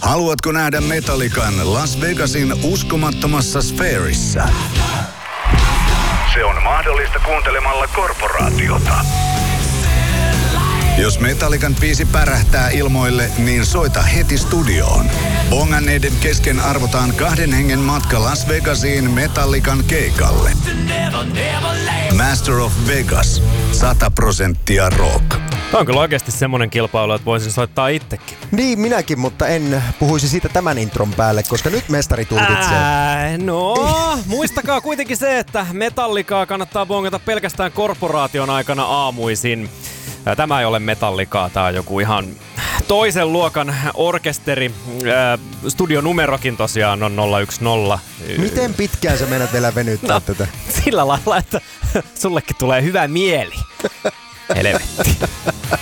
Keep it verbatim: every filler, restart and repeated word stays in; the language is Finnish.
Haluatko nähdä Metallican Las Vegasin uskomattomassa sfäärissä? Se on mahdollista kuuntelemalla Korporaatiota. Jos Metallican biisi pärähtää ilmoille, niin soita heti studioon. Bonganneiden kesken arvotaan kahden hengen matka Las Vegasiin Metallican keikalle. Master of Vegas. sata prosenttia rock. Tämä on kyllä oikeasti semmoinen kilpailu, että voisin soittaa itsekin. Niin, minäkin, mutta en puhuisi siitä tämän intron päälle, koska nyt mestari tulkitsee. Ää, no, muistakaa kuitenkin se, että Metallicaa kannattaa bongata pelkästään Korporaation aikana aamuisin. Tämä ei ole Metallicaa, tämä on joku ihan toisen luokan orkesteri. Studionumerokin tosiaan on nolla yksi nolla. Miten pitkään sä menet vielä venyttää no, tätä? Sillä lailla, että sullekin tulee hyvä mieli. Helvetti.